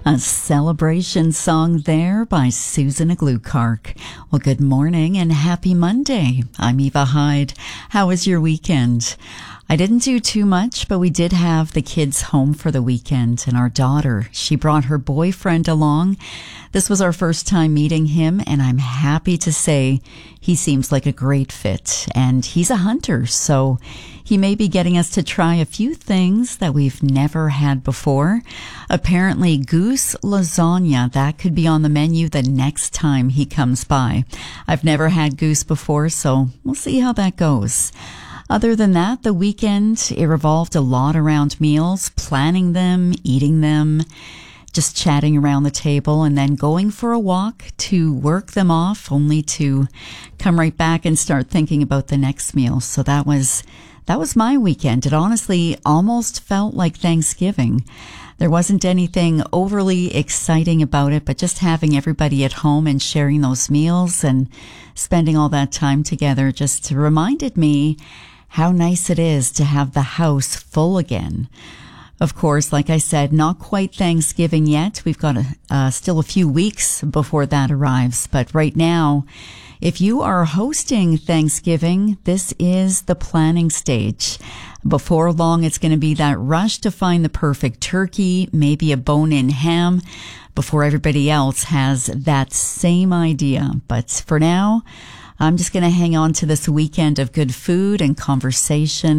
A celebration song there by Susan Aglukark. Well, good morning and happy Monday. I'm Eva Hyde. How was your weekend? I didn't do too much, but we did have the kids home for the weekend, and our daughter, she brought her boyfriend along. This was our first time meeting him, and I'm happy to say he seems like a great fit, and he's a hunter, so he may be getting us to try a few things that we've never had before. Apparently, goose lasagna, that could be on the menu the next time he comes by. I've never had goose before, so we'll see how that goes. Other than that, the weekend, it revolved a lot around meals, planning them, eating them, just chatting around the table, and then going for a walk to work them off, only to come right back and start thinking about the next meal. So that was my weekend. It honestly almost felt like Thanksgiving. There wasn't anything overly exciting about it, but just having everybody at home and sharing those meals and spending all that time together just reminded me how nice it is to have the house full again. Of course, like I said, not quite Thanksgiving yet. We've got still a few weeks before that arrives. But right now, if you are hosting Thanksgiving, this is the planning stage. Before long, it's going to be that rush to find the perfect turkey, maybe a bone-in ham, before everybody else has that same idea. But for now, I'm just going to hang on to this weekend of good food and conversation